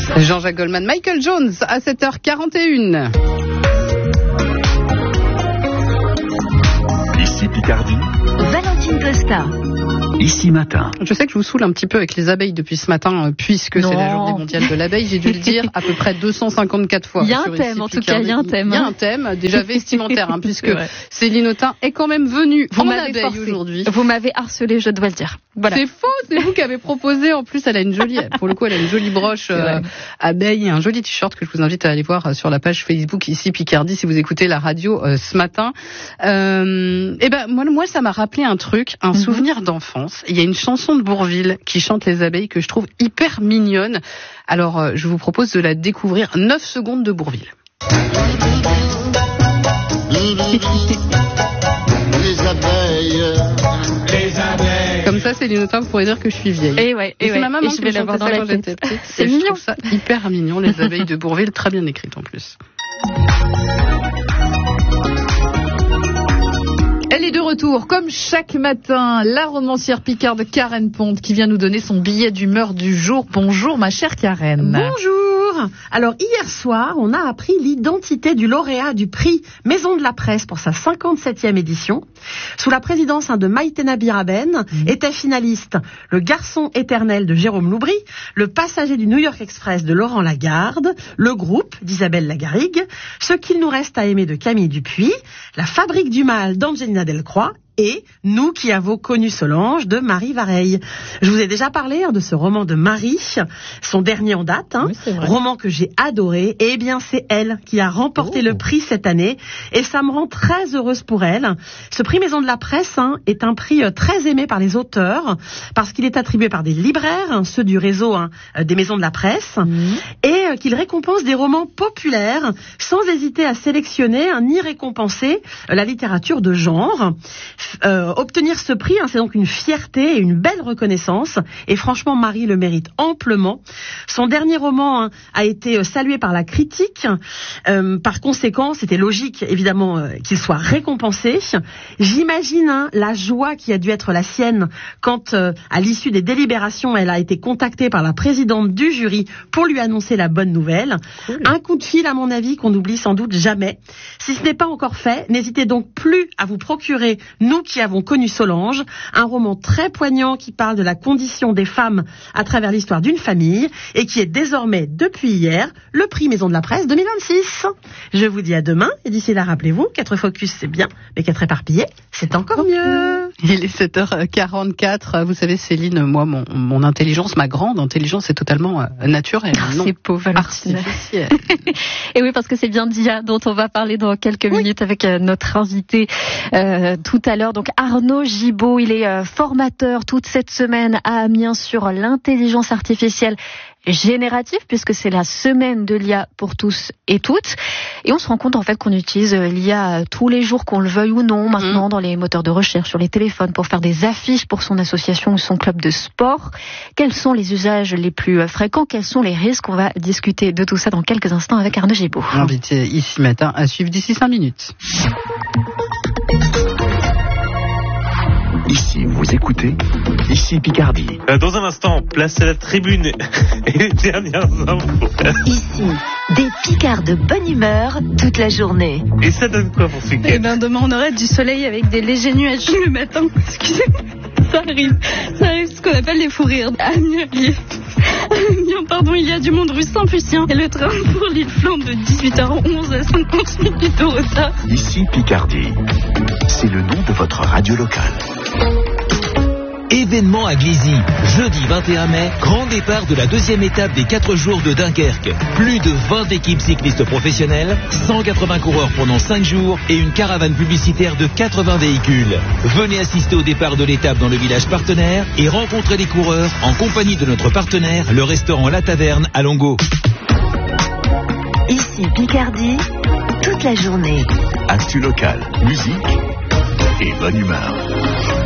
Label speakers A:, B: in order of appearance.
A: Jean-Jacques Goldman, Michael Jones à 7h41.
B: Ici Picardie.
C: Valentine Costa.
B: Ici Matin.
A: Je sais que je vous saule un petit peu avec les abeilles depuis ce matin, puisque c'est la journée mondiale de l'abeille. J'ai dû le dire à peu près 254 fois.
C: Il y a un thème, en tout cas, il y a un thème.
A: Il y a un thème, déjà vestimentaire, puisque Céline Autain est quand même venue en abeille aujourd'hui.
C: Vous m'avez harcelé, je dois le dire. Voilà.
A: C'est faux, c'est vous qui avez proposé. En plus, elle a une jolie, pour le coup, elle a une jolie broche abeille et un joli t-shirt que je vous invite à aller voir sur la page Facebook Ici Picardie si vous écoutez la radio ce matin. Et ben moi, ça m'a rappelé un truc, un souvenir d'enfance. Il y a une chanson de Bourvil qui chante les abeilles que je trouve hyper mignonne. Alors, je vous propose de la découvrir. 9 secondes de Bourvil.
D: Les abeilles.
A: Comme ça, Céline Autain, vous pourrez dire que je suis vieille.
C: Et
A: c'est ma maman
C: je
A: qui
C: vais
A: chantait
C: l'avoir dans
A: ça
C: la
A: quand
C: tête.
A: j'étais petite.
C: C'est
A: Je
C: mignon.
A: trouve ça hyper mignon, les abeilles de Bourvil, très bien écrites en plus. Elle est de retour, comme chaque matin, la romancière picarde Karen Ponte qui vient nous donner son billet d'humeur du jour. Bonjour ma chère Karen.
E: Bonjour. Alors hier soir, on a appris l'identité du lauréat du prix Maison de la Presse pour sa 57e édition. Sous la présidence de Maïtena Biraben, étaient finalistes Le Garçon éternel de Jérôme Loubry, Le Passager du New York Express de Laurent Lagarde, Le Groupe d'Isabelle Lagarrigue, Ce qu'il nous reste à aimer de Camille Dupuis, La Fabrique du mal d'Angelina Delcroix et Nous qui avons connu Solange de Marie Vareille. Je vous ai déjà parlé de ce roman de Marie, son dernier en date,
A: Oui,
E: roman que j'ai adoré. Et bien c'est elle qui a remporté le prix cette année et ça me rend très heureuse pour elle. Ce prix Maison de la Presse est un prix très aimé par les auteurs parce qu'il est attribué par des libraires, ceux du réseau des Maisons de la Presse, et qu'il récompense des romans populaires sans hésiter à sélectionner ni récompenser la littérature de genre. Obtenir ce prix, c'est donc une fierté et une belle reconnaissance. Et franchement, Marie le mérite amplement. Son dernier roman a été salué par la critique. Par conséquent, c'était logique, évidemment, qu'il soit récompensé. J'imagine la joie qui a dû être la sienne quand, à l'issue des délibérations, elle a été contactée par la présidente du jury pour lui annoncer la bonne nouvelle. Cool. Un coup de fil, à mon avis, qu'on n'oublie sans doute jamais. Si ce n'est pas encore fait, n'hésitez donc plus à vous procurer Nous qui avons connu Solange, un roman très poignant qui parle de la condition des femmes à travers l'histoire d'une famille et qui est désormais, depuis hier, le prix Maison de la Presse 2026. Je vous dis à demain et d'ici là, rappelez-vous, 4 focus c'est bien, mais 4 éparpillés, c'est encore mieux.
A: Il est 7h44. Vous savez, Céline, moi, mon intelligence, ma grande intelligence est totalement naturelle. Non,
C: c'est pauvre Valentine. Et oui, parce que c'est bien Dia dont on va parler dans quelques minutes avec notre invité tout à l'heure. Donc Arnaud Gibaud, il est formateur toute cette semaine à Amiens sur l'intelligence artificielle générative, puisque c'est la semaine de l'IA pour tous et toutes. Et on se rend compte en fait qu'on utilise l'IA tous les jours, qu'on le veuille ou non, maintenant dans les moteurs de recherche, sur les téléphones, pour faire des affiches pour son association ou son club de sport. Quels sont les usages les plus fréquents? Quels sont les risques? On va discuter de tout ça dans quelques instants avec Arnaud Gibaud.
A: Invité ici matin à suivre d'ici 5 minutes.
B: Ici, vous écoutez Ici Picardie.
F: Dans un instant, place à la tribune et les dernières infos.
C: Ici, des Picards de bonne humeur toute la journée.
F: Et ça donne quoi pour ce week-end?
G: Eh ben, demain on aurait du soleil avec des légers nuages le matin. Excusez-moi, ça arrive ce qu'on appelle les fous rires. Amiens, il y a du monde rue Saint-Lucien et le train pour l'île Flandre de 18h11 à 50 minutes de retard.
B: Ici Picardie. C'est le nom de votre radio locale.
H: Événement à Glizy, jeudi 21 mai, grand départ de la deuxième étape des 4 jours de Dunkerque. Plus de 20 équipes cyclistes professionnelles, 180 coureurs pendant 5 jours et une caravane publicitaire de 80 véhicules. Venez assister au départ de l'étape dans le village partenaire et rencontrer les coureurs en compagnie de notre partenaire, le restaurant La Taverne à Longo.
C: Ici Picardie, toute la journée.
B: Actu locale, musique et bonne humeur.